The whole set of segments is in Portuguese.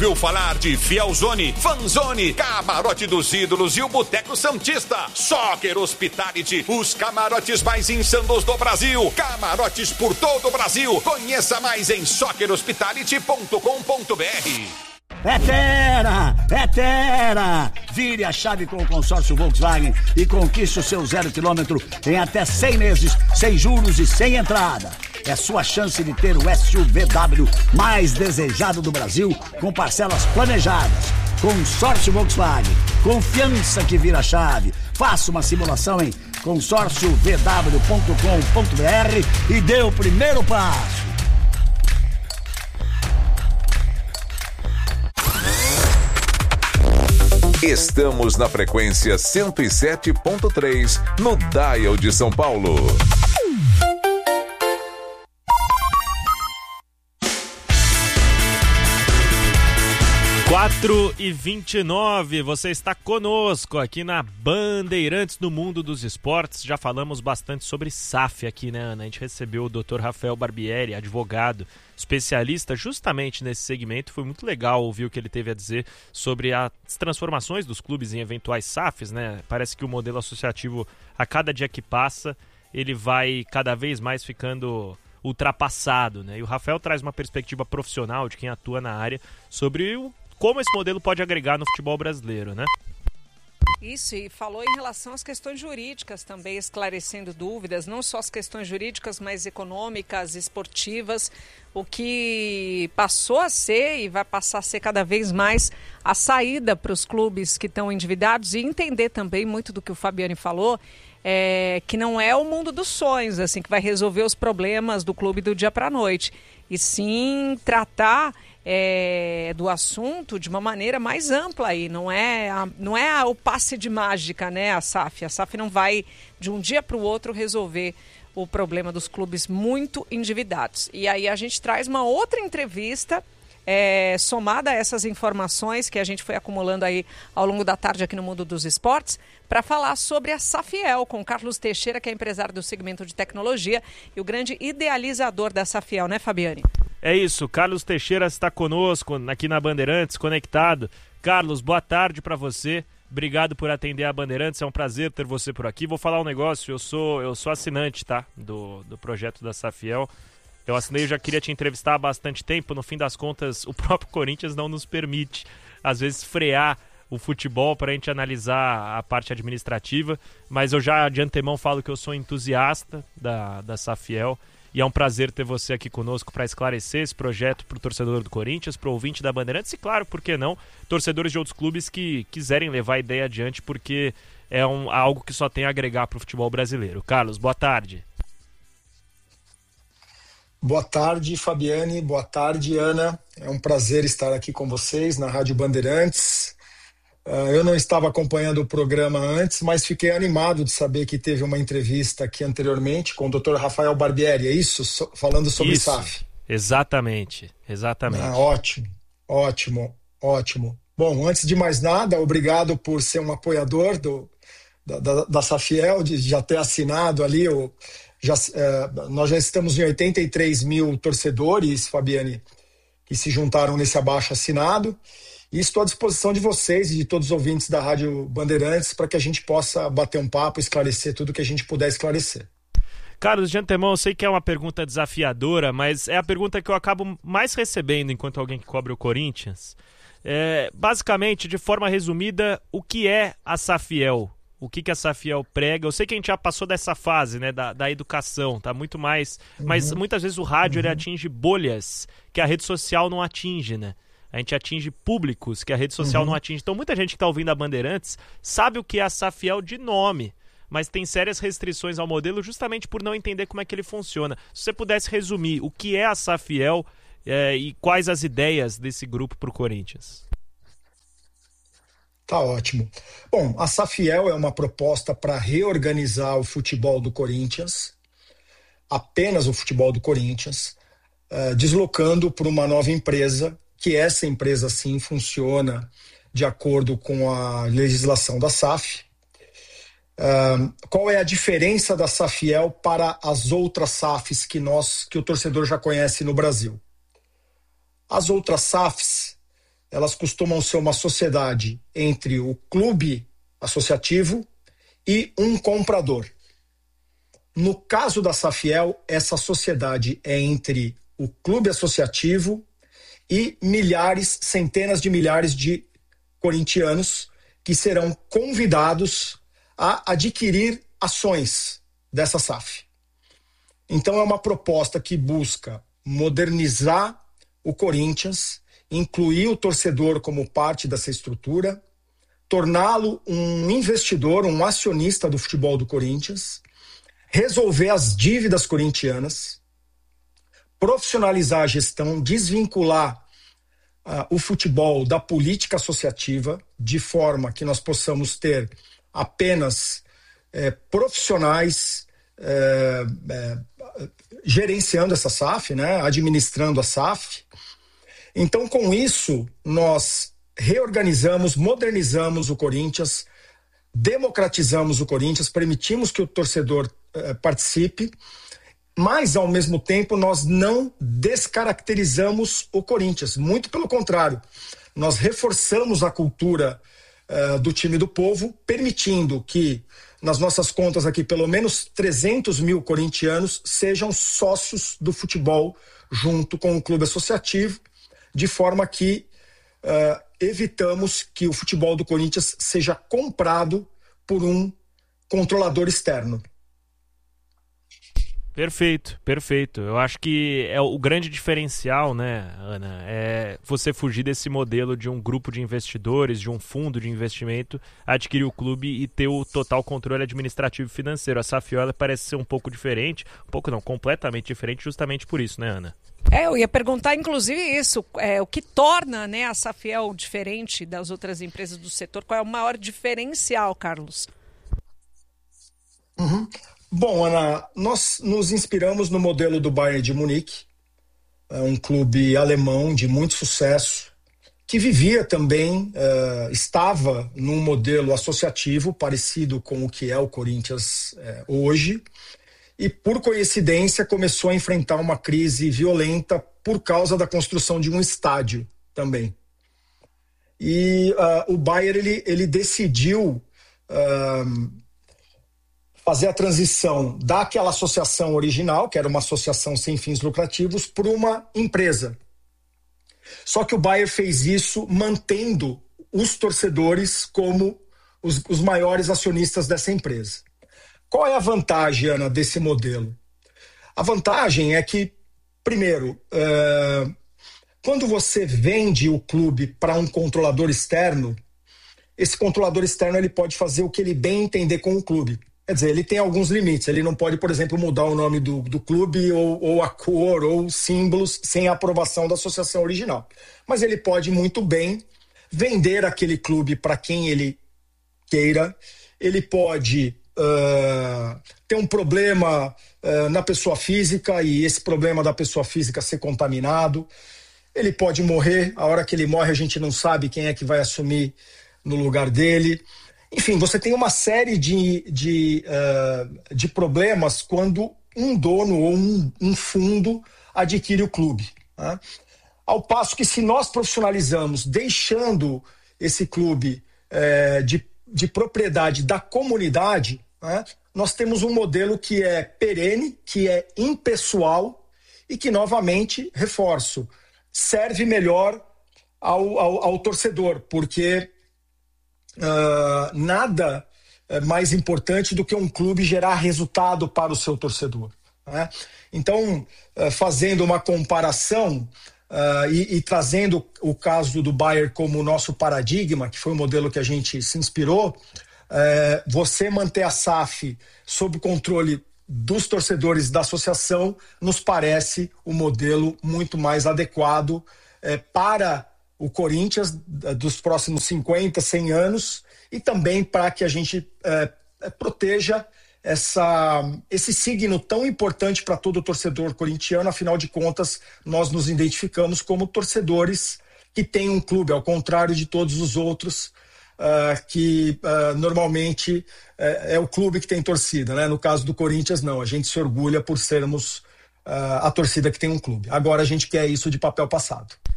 Viu falar de Fielzone, Fanzone, Camarote dos Ídolos e o Boteco Santista. Soccer Hospitality, os camarotes mais insanos do Brasil. Camarotes por todo o Brasil. Conheça mais em soccerhospitality.com.br. É Tera! Vire a chave com o consórcio Volkswagen e conquiste o seu 0 km em até 100 meses, sem juros e sem entrada. É sua chance de ter o SUVW mais desejado do Brasil, com parcelas planejadas. Consórcio Volkswagen, confiança que vira chave. Faça uma simulação em consórciovw.com.br e dê o primeiro passo. Estamos na frequência 107.3 no Dial de São Paulo. 4h29, você está conosco aqui na Bandeirantes do Mundo dos Esportes. Já falamos bastante sobre SAF aqui, né, Ana? A gente recebeu o Dr. Rafael Barbieri, advogado, especialista justamente nesse segmento. Foi muito legal ouvir o que ele teve a dizer sobre as transformações dos clubes em eventuais SAFs, né? Parece que o modelo associativo, a cada dia que passa, ele vai cada vez mais ficando ultrapassado, né? E o Rafael traz uma perspectiva profissional de quem atua na área sobre como esse modelo pode agregar no futebol brasileiro, né? Isso, e falou em relação às questões jurídicas também, esclarecendo dúvidas, não só as questões jurídicas, mas econômicas, esportivas, o que passou a ser e vai passar a ser cada vez mais a saída para os clubes que estão endividados, e entender também muito do que o Fabiani falou, que não é o mundo dos sonhos, assim, que vai resolver os problemas do clube do dia para a noite, e sim tratar do assunto de uma maneira mais ampla aí, não é o passe de mágica, né, a SAF não vai de um dia para o outro resolver o problema dos clubes muito endividados. E aí a gente traz uma outra entrevista somada a essas informações que a gente foi acumulando aí ao longo da tarde aqui no Mundo dos Esportes, para falar sobre a Safiel, com Carlos Teixeira, que é empresário do segmento de tecnologia e o grande idealizador da Safiel, né, Fabiani? É isso, Carlos Teixeira está conosco aqui na Bandeirantes, conectado. Carlos, boa tarde para você. Obrigado por atender a Bandeirantes, é um prazer ter você por aqui. Vou falar um negócio, eu sou assinante, tá, do projeto da Safiel. Eu assinei, eu já queria te entrevistar há bastante tempo. No fim das contas, o próprio Corinthians não nos permite, às vezes, frear o futebol para a gente analisar a parte administrativa. Mas eu já de antemão falo que eu sou entusiasta da Safiel. E é um prazer ter você aqui conosco para esclarecer esse projeto para o torcedor do Corinthians, para o ouvinte da Bandeirantes e, claro, por que não, torcedores de outros clubes que quiserem levar a ideia adiante, porque é algo que só tem a agregar para o futebol brasileiro. Carlos, boa tarde. Boa tarde, Fabiani. Boa tarde, Ana. É um prazer estar aqui com vocês na Rádio Bandeirantes. Eu não estava acompanhando o programa antes, mas fiquei animado de saber que teve uma entrevista aqui anteriormente com o Dr. Rafael Barbieri, é isso? Falando sobre SAF. Exatamente. Ótimo. Bom, antes de mais nada, obrigado por ser um apoiador da Safiel, de já ter assinado ali. Nós já estamos em 83 mil torcedores, Fabiani, que se juntaram nesse abaixo assinado. E estou à disposição de vocês e de todos os ouvintes da Rádio Bandeirantes para que a gente possa bater um papo, esclarecer tudo que a gente puder esclarecer. Carlos, de antemão, eu sei que é uma pergunta desafiadora, mas é a pergunta que eu acabo mais recebendo enquanto alguém que cobre o Corinthians. Basicamente, de forma resumida, o que é a Safiel? O que a Safiel prega? Eu sei que a gente já passou dessa fase, né, da educação, tá muito mais... Mas muitas vezes o rádio ele atinge bolhas que a rede social não atinge, né? A gente atinge públicos que a rede social não atinge. Então muita gente que está ouvindo a Bandeirantes sabe o que é a Safiel de nome, mas tem sérias restrições ao modelo justamente por não entender como é que ele funciona. Se você pudesse resumir o que é a Safiel e quais as ideias desse grupo para o Corinthians. Tá ótimo. Bom, a Safiel é uma proposta para reorganizar o futebol do Corinthians, apenas o futebol do Corinthians, deslocando para uma nova empresa, que essa empresa sim funciona de acordo com a legislação da SAF. Qual é a diferença da Safiel para as outras SAFs que o torcedor já conhece no Brasil? As outras SAFs elas costumam ser uma sociedade entre o clube associativo e um comprador. No caso da Safiel, essa sociedade é entre o clube associativo e centenas de milhares de corintianos que serão convidados a adquirir ações dessa SAF. Então é uma proposta que busca modernizar o Corinthians, incluir o torcedor como parte dessa estrutura, torná-lo um investidor, um acionista do futebol do Corinthians, resolver as dívidas corintianas, profissionalizar a gestão, desvincular o futebol da política associativa, de forma que nós possamos ter apenas profissionais gerenciando essa SAF, né, administrando a SAF. Então, com isso, nós reorganizamos, modernizamos o Corinthians, democratizamos o Corinthians, permitimos que o torcedor participe, mas, ao mesmo tempo, nós não descaracterizamos o Corinthians. Muito pelo contrário, nós reforçamos a cultura do time do povo, permitindo que, nas nossas contas aqui, pelo menos 300 mil corintianos sejam sócios do futebol junto com o clube associativo, de forma que evitamos que o futebol do Corinthians seja comprado por um controlador externo. Perfeito, perfeito. Eu acho que é o grande diferencial, né, Ana, é você fugir desse modelo de um grupo de investidores, de um fundo de investimento, adquirir o clube e ter o total controle administrativo e financeiro. A Safiel parece ser um pouco diferente, completamente diferente, justamente por isso, né, Ana? Eu ia perguntar, inclusive, isso, o que torna, né, a Safiel diferente das outras empresas do setor. Qual é o maior diferencial, Carlos? Uhum. Bom, Ana, nós nos inspiramos no modelo do Bayern de Munique, um clube alemão de muito sucesso, que vivia também, estava num modelo associativo parecido com o que é o Corinthians hoje, e por coincidência começou a enfrentar uma crise violenta por causa da construção de um estádio também. E o Bayern ele decidiu fazer a transição daquela associação original, que era uma associação sem fins lucrativos, para uma empresa. Só que o Bayern fez isso mantendo os torcedores como os maiores acionistas dessa empresa. Qual é a vantagem, Ana, desse modelo? A vantagem é que, primeiro, quando você vende o clube para um controlador externo, esse controlador externo ele pode fazer o que ele bem entender com o clube. Quer dizer, ele tem alguns limites. Ele não pode, por exemplo, mudar o nome do clube ou a cor ou símbolos sem a aprovação da associação original. Mas ele pode muito bem vender aquele clube para quem ele queira. Ele pode ter um problema na pessoa física e esse problema da pessoa física ser contaminado. Ele pode morrer. A hora que ele morre, a gente não sabe quem é que vai assumir no lugar dele. Enfim, você tem uma série de problemas quando um dono ou um fundo adquire o clube. Né? Ao passo que, se nós profissionalizamos, deixando esse clube de propriedade da comunidade, né, nós temos um modelo que é perene, que é impessoal e que, novamente, reforço, serve melhor ao torcedor, porque nada é mais importante do que um clube gerar resultado para o seu torcedor, né? Então, fazendo uma comparação e trazendo o caso do Bayern como nosso paradigma, que foi o modelo que a gente se inspirou, você manter a SAF sob controle dos torcedores da associação nos parece o modelo muito mais adequado para o Corinthians dos próximos 50, 100 anos e também para que a gente proteja esse signo tão importante para todo torcedor corintiano. Afinal de contas, nós nos identificamos como torcedores que têm um clube, ao contrário de todos os outros, que normalmente é o clube que tem torcida, né? No caso do Corinthians, não. A gente se orgulha por sermos a torcida que tem um clube. Agora a gente quer isso de papel passado.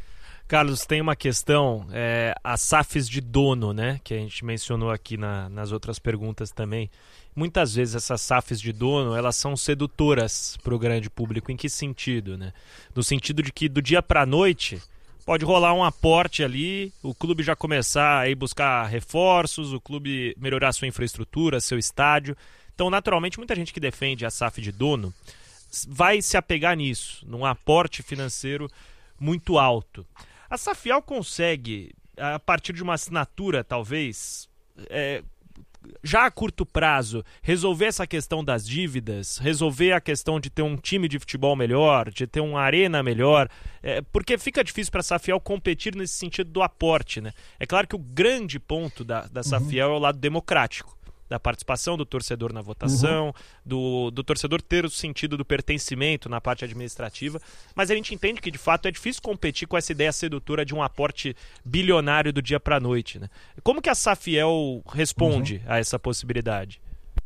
Carlos, tem uma questão, as SAFs de dono, né, que a gente mencionou aqui nas outras perguntas também. Muitas vezes essas SAFs de dono, elas são sedutoras para o grande público. Em que sentido, né? No sentido de que do dia para a noite pode rolar um aporte ali, o clube já começar a ir buscar reforços, o clube melhorar sua infraestrutura, seu estádio. Então, naturalmente, muita gente que defende a SAF de dono vai se apegar nisso, num aporte financeiro muito alto. A Safiel consegue, a partir de uma assinatura, talvez, já a curto prazo, resolver essa questão das dívidas, resolver a questão de ter um time de futebol melhor, de ter uma arena melhor, porque fica difícil para a Safiel competir nesse sentido do aporte, né? É claro que o grande ponto da Safiel é o lado democrático, da participação do torcedor na votação, do torcedor ter o sentido do pertencimento na parte administrativa, mas a gente entende que de fato é difícil competir com essa ideia sedutora de um aporte bilionário do dia para a noite, né? Como que a Safiel responde a essa possibilidade?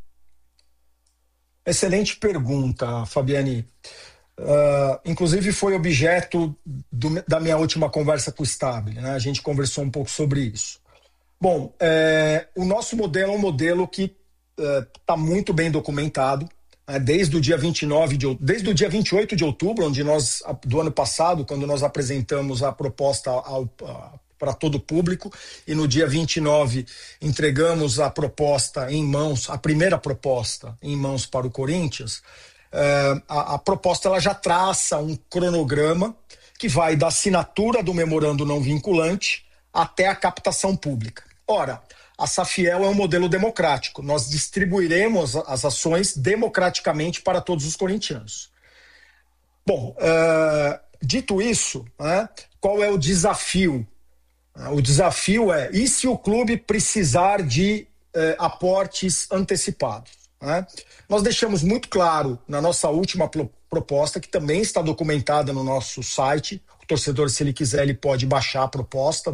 Excelente pergunta, Fabiane. Inclusive foi objeto da minha última conversa com o Stabile, né? A gente conversou um pouco sobre isso. Bom, o nosso modelo é um modelo que está muito bem documentado, né? Desde o dia 28 de outubro, do ano passado, quando nós apresentamos a proposta para todo o público, e no dia 29 entregamos a proposta em mãos, a primeira proposta em mãos para o Corinthians. A proposta ela já traça um cronograma que vai da assinatura do memorando não vinculante até a captação pública. Ora, a Safiel é um modelo democrático. Nós distribuiremos as ações democraticamente para todos os corintianos. Bom, dito isso, né, qual é o desafio? O desafio e se o clube precisar de aportes antecipados? Né? Nós deixamos muito claro na nossa última proposta, que também está documentada no nosso site. O torcedor, se ele quiser, ele pode baixar a proposta,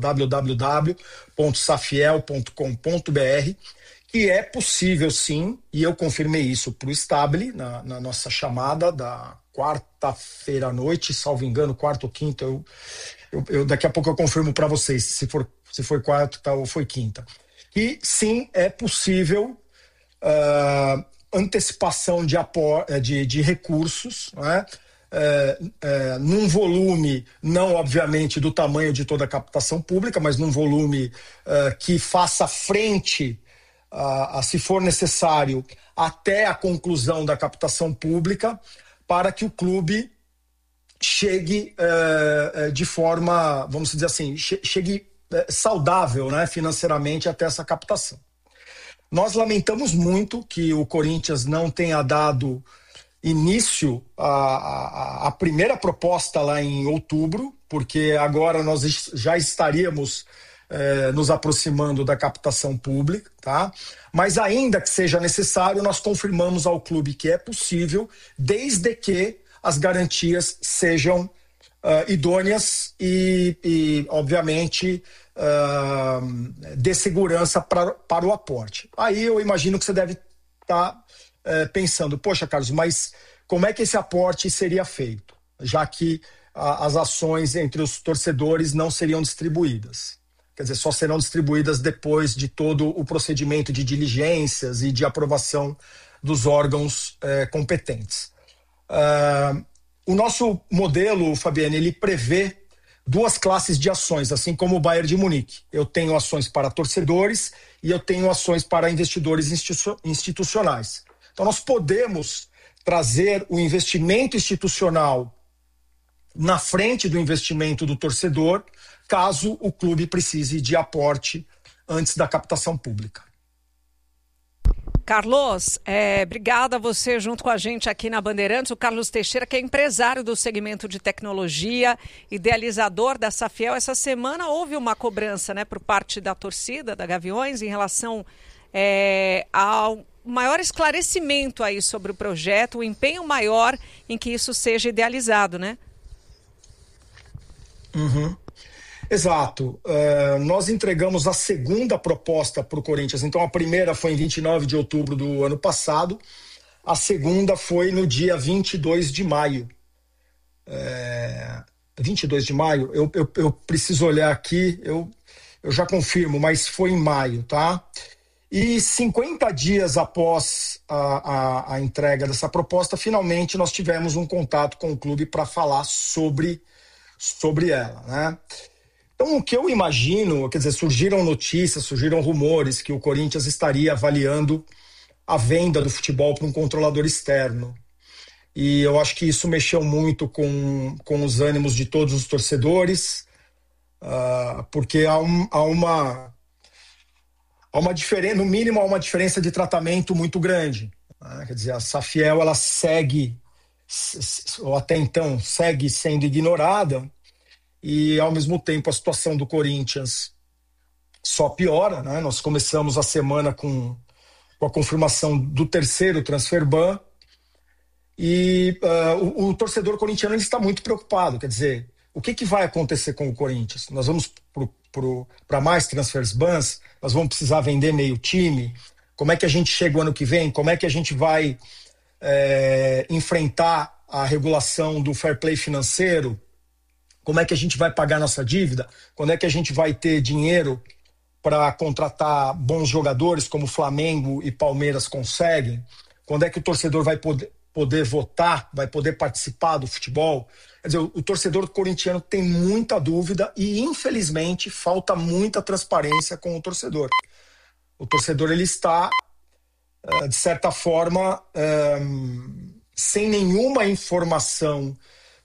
www.safiel.com.br, que é possível sim, e eu confirmei isso para o Stabile na nossa chamada da quarta-feira à noite, salvo engano, quarta ou quinta, eu daqui a pouco eu confirmo para vocês se foi quarta ou foi quinta. E sim, é possível antecipação de recursos, né? Num volume, não obviamente do tamanho de toda a captação pública, mas num volume que faça frente, se for necessário, até a conclusão da captação pública, para que o clube chegue de forma, vamos dizer assim, chegue saudável, né, financeiramente até essa captação. Nós lamentamos muito que o Corinthians não tenha dado início à primeira proposta lá em outubro, porque agora nós já estaríamos nos aproximando da captação pública, tá? Mas ainda que seja necessário, nós confirmamos ao clube que é possível, desde que as garantias sejam idôneas e obviamente, dê segurança para o aporte. Aí eu imagino que você deve estar pensando, poxa, Carlos, mas como é que esse aporte seria feito? Já que as ações entre os torcedores não seriam distribuídas. Quer dizer, só serão distribuídas depois de todo o procedimento de diligências e de aprovação dos órgãos competentes. O nosso modelo, Fabiane, ele prevê duas classes de ações, assim como o Bayern de Munique. Eu tenho ações para torcedores e eu tenho ações para investidores institucionais. Então, nós podemos trazer o investimento institucional na frente do investimento do torcedor, caso o clube precise de aporte antes da captação pública. Carlos, obrigada a você junto com a gente aqui na Bandeirantes. O Carlos Teixeira, que é empresário do segmento de tecnologia, idealizador da Safiel. Essa semana houve uma cobrança, né, por parte da torcida, da Gaviões, em relação ao maior esclarecimento aí sobre o projeto, o empenho maior em que isso seja idealizado, né? Uhum. Exato. Nós entregamos a segunda proposta para o Corinthians. Então, a primeira foi em 29 de outubro do ano passado. A segunda foi no dia 22 de maio. 22 de maio, eu preciso olhar aqui, eu já confirmo, mas foi em maio, tá? E 50 dias após a entrega dessa proposta, finalmente nós tivemos um contato com o clube para falar sobre ela, né? Então, o que eu imagino, quer dizer, surgiram notícias, surgiram rumores que o Corinthians estaria avaliando a venda do futebol para um controlador externo. E eu acho que isso mexeu muito com os ânimos de todos os torcedores, porque há uma diferença, no mínimo há uma diferença de tratamento muito grande. Quer dizer, a Safiel, ela segue, ou até então, segue sendo ignorada, e ao mesmo tempo a situação do Corinthians só piora, né? Nós começamos a semana com a confirmação do terceiro transfer ban, e o torcedor corintiano ele está muito preocupado. Quer dizer, o que vai acontecer com o Corinthians? Nós vamos para mais transfers bans? Nós vamos precisar vender meio time? Como é que a gente chega o ano que vem? Como é que a gente vai enfrentar a regulação do fair play financeiro? Como é que a gente vai pagar nossa dívida? Quando é que a gente vai ter dinheiro para contratar bons jogadores como Flamengo e Palmeiras conseguem? Quando é que o torcedor vai poder votar, vai poder participar do futebol? Quer dizer, o torcedor corintiano tem muita dúvida e, infelizmente, falta muita transparência com o torcedor. O torcedor ele está, de certa forma, sem nenhuma informação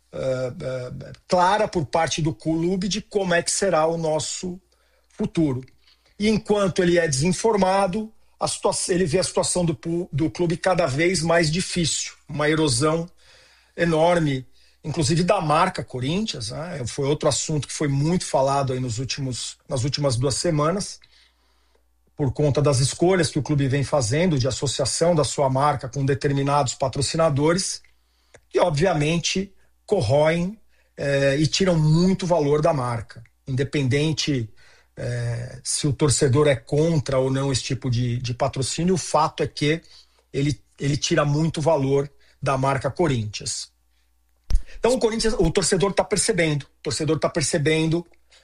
clara por parte do clube de como é que será o nosso futuro. E enquanto ele é desinformado, ele vê a situação do clube cada vez mais difícil, uma erosão enorme, inclusive da marca Corinthians, né? Foi outro assunto que foi muito falado aí nas últimas 2 semanas, por conta das escolhas que o clube vem fazendo de associação da sua marca com determinados patrocinadores, que obviamente corroem e tiram muito valor da marca, independente se o torcedor é contra ou não esse tipo de patrocínio. O fato é que ele tira muito valor da marca Corinthians. Então o torcedor está percebendo,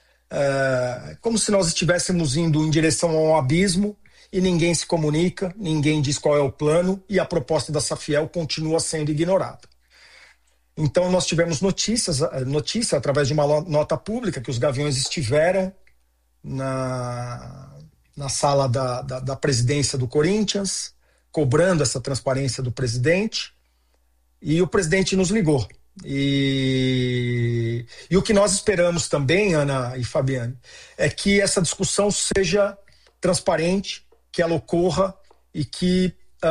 como se nós estivéssemos indo em direção a um abismo e ninguém se comunica, ninguém diz qual é o plano e a proposta da Safiel continua sendo ignorada. Então nós tivemos notícia através de uma nota pública que os Gaviões estiveram na sala da presidência do Corinthians, cobrando essa transparência do presidente, e o presidente nos ligou. E o que nós esperamos também, Ana e Fabiane, é que essa discussão seja transparente, que ela ocorra e que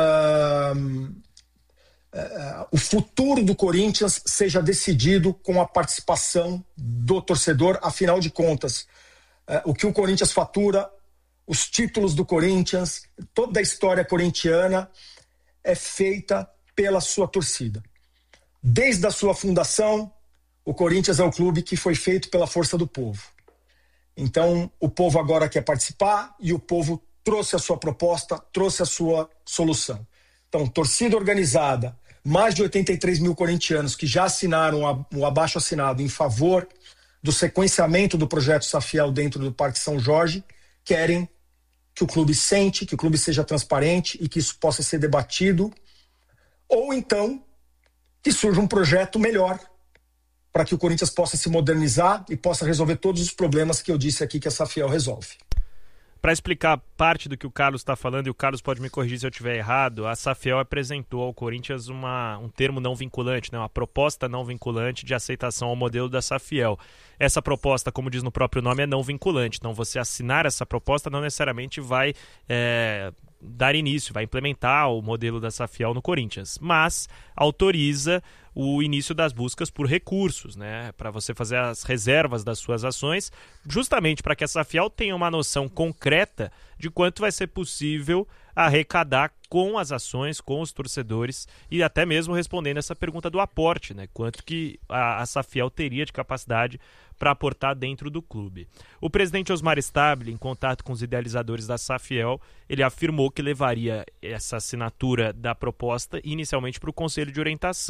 o futuro do Corinthians seja decidido com a participação do torcedor. Afinal de contas, o que o Corinthians fatura, os títulos do Corinthians, toda a história corintiana é feita pela sua torcida. Desde a sua fundação, o Corinthians é o clube que foi feito pela força do povo. Então, o povo agora quer participar e o povo trouxe a sua proposta, trouxe a sua solução. Então, torcida organizada, mais de 83 mil corintianos que já assinaram o abaixo-assinado em favor do sequenciamento do projeto Safiel dentro do Parque São Jorge, querem que o clube que o clube seja transparente e que isso possa ser debatido, ou então que surja um projeto melhor para que o Corinthians possa se modernizar e possa resolver todos os problemas que eu disse aqui que a Safiel resolve. Para explicar parte do que o Carlos está falando, e o Carlos pode me corrigir se eu estiver errado, a Safiel apresentou ao Corinthians um termo não vinculante, né, uma proposta não vinculante de aceitação ao modelo da Safiel. Essa proposta, como diz no próprio nome, é não vinculante. Então, você assinar essa proposta não necessariamente vai dar início, vai implementar o modelo da Safiel no Corinthians, mas autoriza o início das buscas por recursos, né, para você fazer as reservas das suas ações, justamente para que a Safiel tenha uma noção concreta de quanto vai ser possível arrecadar com as ações, com os torcedores, e até mesmo respondendo essa pergunta do aporte, né, quanto que a Safiel teria de capacidade para aportar dentro do clube. O presidente Osmar Stabile, em contato com os idealizadores da Safiel, ele afirmou que levaria essa assinatura da proposta inicialmente para o Conselho de Orientação.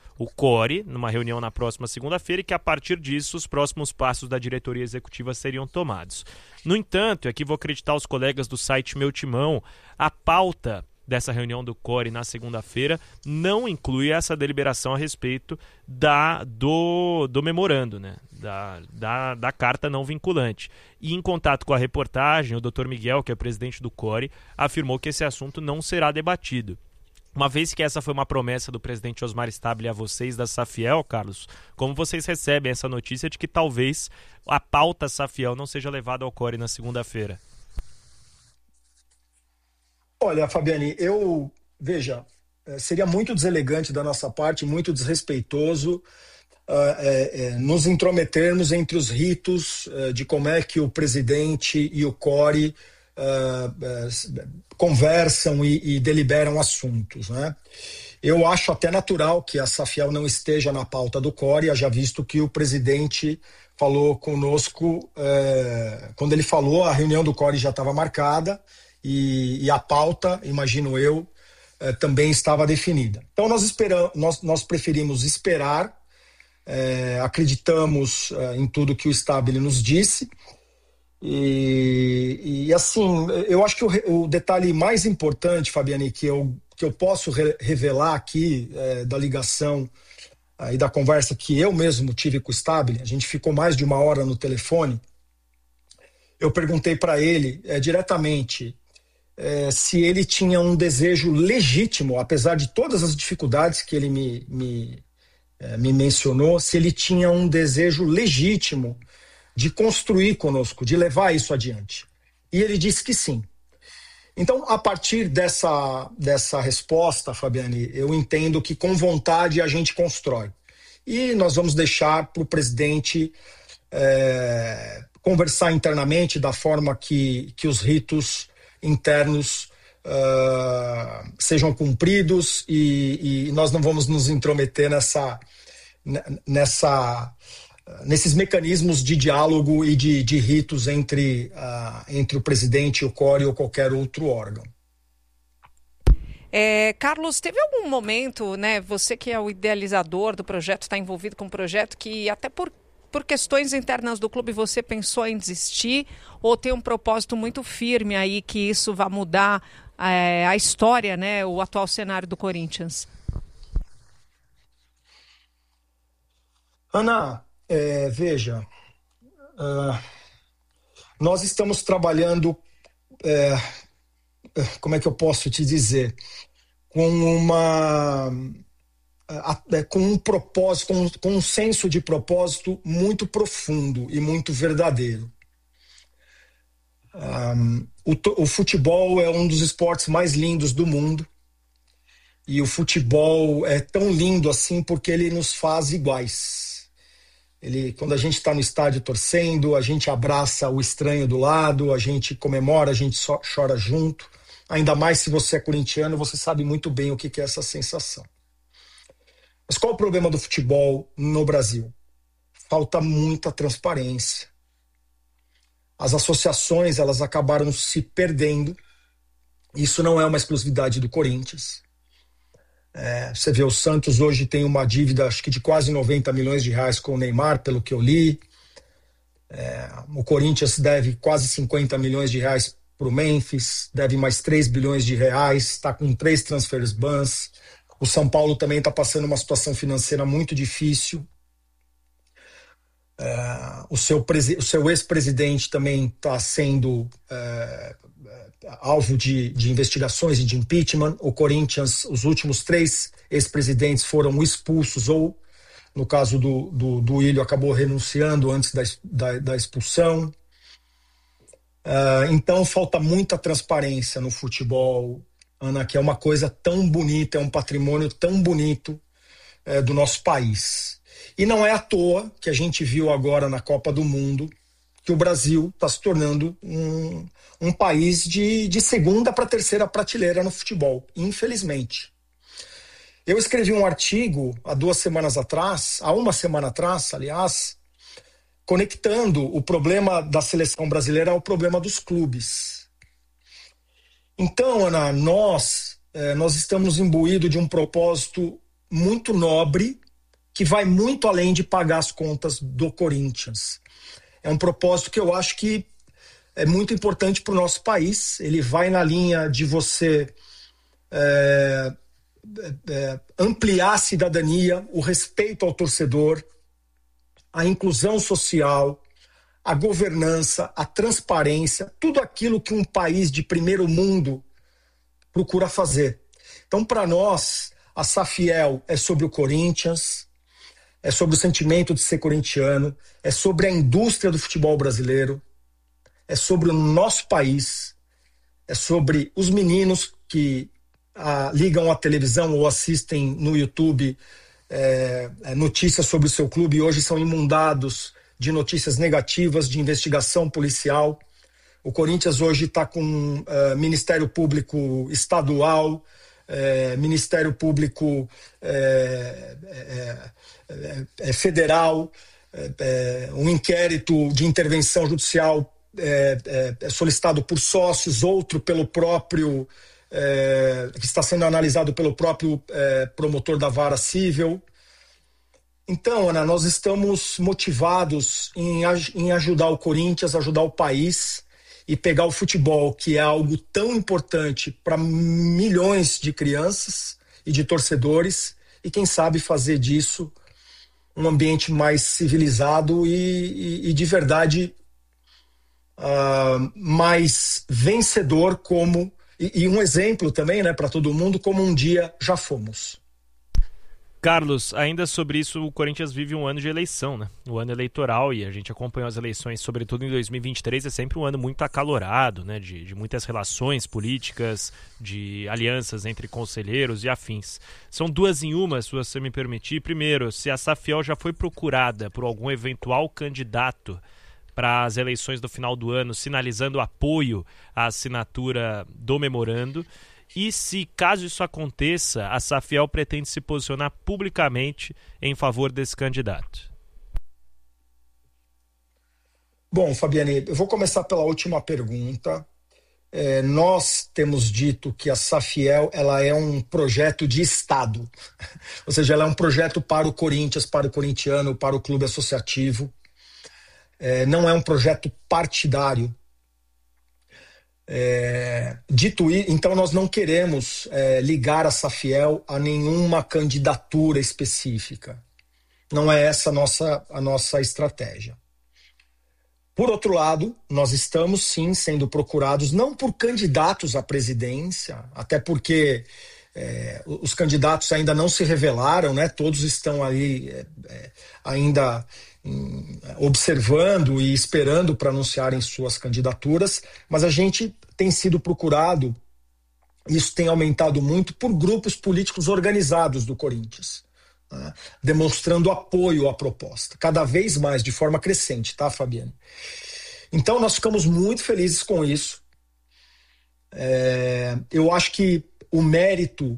o CORE, numa reunião na próxima segunda-feira, e que a partir disso os próximos passos da diretoria executiva seriam tomados. No entanto, e aqui vou acreditar os colegas do site Meu Timão, a pauta dessa reunião do CORE na segunda-feira não inclui essa deliberação a respeito do memorando, né? da carta não vinculante. E em contato com a reportagem, o Dr. Miguel, que é presidente do CORE, afirmou que esse assunto não será debatido. Uma vez que essa foi uma promessa do presidente Osmar Stabile a vocês da Safiel, Carlos, como vocês recebem essa notícia de que talvez a pauta Safiel não seja levada ao CORE na segunda-feira? Olha, Fabiane, veja, seria muito deselegante da nossa parte, muito desrespeitoso nos intrometermos entre os ritos de como é que o presidente e o CORE conversam e deliberam assuntos, né? Eu acho até natural que a Safiel não esteja na pauta do CORE, haja visto que o presidente falou conosco, quando ele falou, a reunião do CORE já estava marcada e a pauta, imagino eu, também estava definida. Então nós preferimos esperar, acreditamos em tudo que o Stabile nos disse. E assim, eu acho que o detalhe mais importante, Fabiane, que eu posso revelar aqui da ligação e da conversa que eu mesmo tive com o Stabile, a gente ficou mais de 1 hora no telefone, eu perguntei para ele diretamente se ele tinha um desejo legítimo, apesar de todas as dificuldades que ele me mencionou, se ele tinha um desejo legítimo de construir conosco, de levar isso adiante. E ele disse que sim. Então, a partir dessa resposta, Fabiane, eu entendo que com vontade a gente constrói. E nós vamos deixar para o presidente conversar internamente da forma que os ritos internos sejam cumpridos e nós não vamos nos intrometer nesses mecanismos de diálogo e de ritos entre o presidente, o CORE ou qualquer outro órgão. Carlos, teve algum momento, né, você que é o idealizador do projeto, está envolvido com o projeto, que até por questões internas do clube você pensou em desistir ou tem um propósito muito firme aí que isso vai mudar a história, né, o atual cenário do Corinthians? Ana, veja, nós estamos trabalhando, como é que eu posso te dizer, com um propósito, com um senso de propósito muito profundo e muito verdadeiro. O futebol é um dos esportes mais lindos do mundo e o futebol é tão lindo assim porque ele nos faz iguais. Quando a gente está no estádio torcendo, a gente abraça o estranho do lado, a gente comemora, a gente chora junto. Ainda mais se você é corintiano, você sabe muito bem o que é essa sensação. Mas qual é o problema do futebol no Brasil? Falta muita transparência. As associações, elas acabaram se perdendo. Isso não é uma exclusividade do Corinthians. Você vê, o Santos hoje tem uma dívida, acho que de quase 90 milhões de reais com o Neymar, pelo que eu li. O Corinthians deve quase 50 milhões de reais para o Memphis, deve mais 3 bilhões de reais, está com 3 transfers bans. O São Paulo também está passando uma situação financeira muito difícil. O seu ex-presidente também está sendo alvo de investigações e de impeachment. O Corinthians, os últimos 3 ex-presidentes foram expulsos ou, no caso do Ilho, acabou renunciando antes da expulsão. Então falta muita transparência no futebol, Ana, que é uma coisa tão bonita, é um patrimônio tão bonito do nosso país. E não é à toa que a gente viu agora na Copa do Mundo que o Brasil está se tornando um país de segunda para terceira prateleira no futebol, infelizmente. Eu escrevi um artigo há 1 semana atrás, aliás, conectando o problema da seleção brasileira ao problema dos clubes. Então, Ana, nós estamos imbuídos de um propósito muito nobre, que vai muito além de pagar as contas do Corinthians. É um propósito que eu acho que é muito importante para o nosso país. Ele vai na linha de você ampliar a cidadania, o respeito ao torcedor, a inclusão social, a governança, a transparência, tudo aquilo que um país de primeiro mundo procura fazer. Então, para nós, a Safiel é sobre o Corinthians, é sobre o sentimento de ser corintiano, é sobre a indústria do futebol brasileiro, é sobre o nosso país, é sobre os meninos que ligam à televisão ou assistem no YouTube notícias sobre o seu clube e hoje são inundados de notícias negativas, de investigação policial. O Corinthians hoje está com Ministério Público Estadual, Ministério Público Federal, um inquérito de intervenção judicial solicitado por sócios, outro pelo próprio, que está sendo analisado pelo próprio promotor da Vara Civil. Então, Ana, nós estamos motivados em ajudar o Corinthians, ajudar o país e pegar o futebol, que é algo tão importante para milhões de crianças e de torcedores, e quem sabe fazer disso um ambiente mais civilizado e de verdade mais vencedor, e um exemplo também, né, para todo mundo, como um dia já fomos. Carlos, ainda sobre isso, o Corinthians vive um ano de eleição, né? O ano eleitoral, e a gente acompanhou as eleições, sobretudo em 2023, é sempre um ano muito acalorado, né? De muitas relações políticas, de alianças entre conselheiros e afins. São duas em uma, se você me permitir. Primeiro, se a Safiel já foi procurada por algum eventual candidato para as eleições do final do ano, sinalizando apoio à assinatura do memorando. E se, caso isso aconteça, a Safiel pretende se posicionar publicamente em favor desse candidato? Bom, Fabiane, eu vou começar pela última pergunta. Nós temos dito que a Safiel ela é um projeto de Estado, ou seja, ela é um projeto para o Corinthians, para o corintiano, para o clube associativo. Não é um projeto partidário. Então nós não queremos ligar a Safiel a nenhuma candidatura específica. Não é essa a nossa estratégia. Por outro lado, nós estamos sim sendo procurados, não por candidatos à presidência, até porque os candidatos ainda não se revelaram, né? Todos estão aí ainda observando e esperando para anunciarem suas candidaturas, mas a gente tem sido procurado, isso tem aumentado muito, por grupos políticos organizados do Corinthians, né? Demonstrando apoio à proposta, cada vez mais, de forma crescente, tá, Fabiane? Então nós ficamos muito felizes com isso. Eu acho que o mérito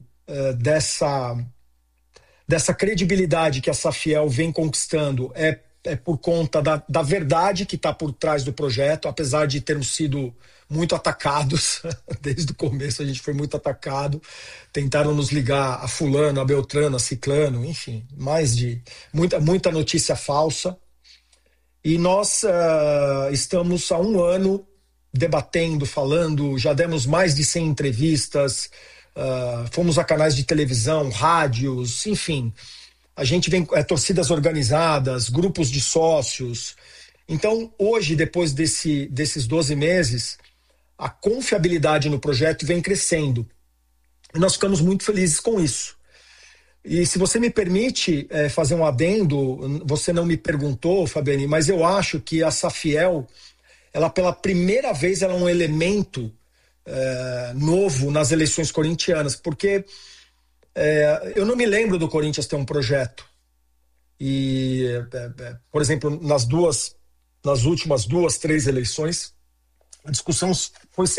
dessa credibilidade que a Safiel vem conquistando é por conta da verdade que está por trás do projeto, apesar de termos sido muito atacados, desde o começo a gente foi muito atacado, tentaram nos ligar a fulano, a beltrano, a ciclano, enfim, muita notícia falsa, e nós estamos há um ano debatendo, falando, já demos mais de 100 entrevistas, fomos a canais de televisão, rádios, enfim. A gente vem torcidas organizadas, grupos de sócios. Então, hoje, depois desses 12 meses, a confiabilidade no projeto vem crescendo. E nós ficamos muito felizes com isso. E se você me permite fazer um adendo, você não me perguntou, Fabiane, mas eu acho que a Safiel, ela pela primeira vez, ela é um elemento novo nas eleições corintianas, porque eu não me lembro do Corinthians ter um projeto. E, por exemplo, nas últimas 2, 3 eleições, a discussão foi sempre